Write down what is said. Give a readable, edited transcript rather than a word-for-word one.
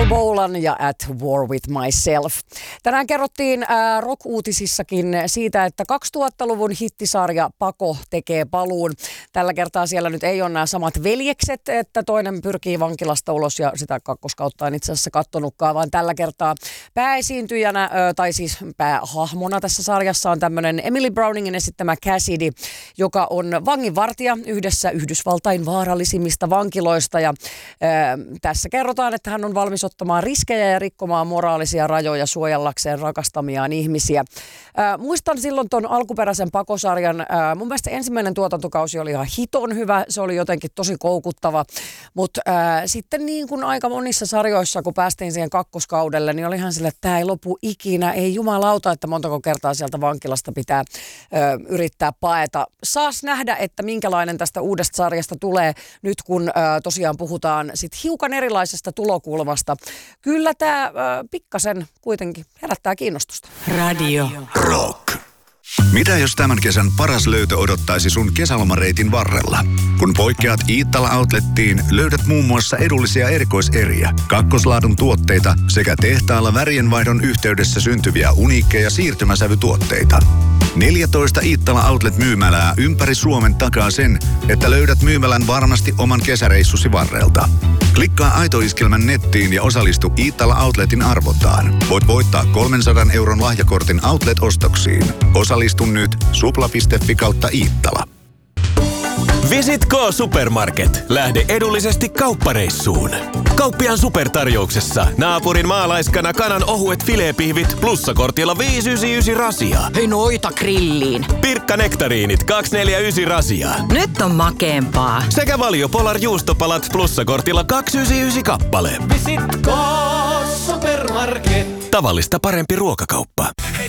Michael Bolan ja At War With Myself. Tänään kerrottiin rock-uutisissakin siitä, että 2000-luvun hittisarja Pako tekee paluun. Tällä kertaa siellä nyt ei ole nämä samat veljekset, että toinen pyrkii vankilasta ulos ja sitä kakkoskautta en itse asiassa kattonutkaan, vaan tällä kertaa pääesiintyjänä, tai siis päähahmona tässä sarjassa on tämmöinen Emily Browningin esittämä Cassidy, joka on vanginvartija yhdessä Yhdysvaltain vaarallisimmista vankiloista ja tässä kerrotaan, että hän on valmis ottamaan riskejä ja rikkomaan moraalisia rajoja suojellakseen rakastamiaan ihmisiä. Muistan silloin ton alkuperäisen Pakosarjan. Mun mielestä ensimmäinen tuotantokausi oli ihan hiton hyvä. Se oli jotenkin tosi koukuttava. Mutta sitten niin kuin aika monissa sarjoissa, kun päästiin siihen kakkoskaudelle, niin oli ihan sille, että tämä ei lopu ikinä. Ei jumalauta, että montako kertaa sieltä vankilasta pitää yrittää paeta. Saas nähdä, että minkälainen tästä uudesta sarjasta tulee nyt, kun tosiaan puhutaan sit hiukan erilaisesta tulokulmasta. Kyllä tämä pikkasen kuitenkin herättää kiinnostusta. Radio Rock. Mitä jos tämän kesän paras löytö odottaisi sun kesälomareitin varrella? Kun poikkeat Iittala Outlettiin, löydät muun muassa edullisia erikoiseriä, kakkoslaadun tuotteita sekä tehtaalla värienvaihdon yhteydessä syntyviä uniikkeja siirtymäsävytuotteita. 14 Iittala Outlet-myymälää ympäri Suomen takaa sen, että löydät myymälän varmasti oman kesäreissusi varrelta. Klikkaa Aito-iskelmän nettiin ja osallistu Iittala Outletin arvontaan. Voit voittaa 300 € lahjakortin Outlet-ostoksiin. Osallistu nyt supla.fi/Iittala. Visit K-Supermarket. Lähde edullisesti kauppareissuun. Kauppiaan supertarjouksessa naapurin maalaiskana kanan ohuet fileepihvit plussakortilla 599 rasia. Hei noita grilliin. Pirkka nektariinit 249 rasia. Nyt on makeempaa. Sekä Valio Polar juustopalat plussakortilla 299 kappale. Visit K-Supermarket. Tavallista parempi ruokakauppa.